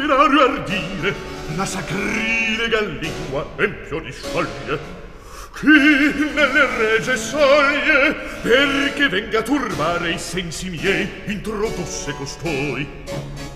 temerario ardire la sacrilega lingua empio discioglie. Chi nelle regie soglie perché venga a turbare i sensi miei introdusse costoi.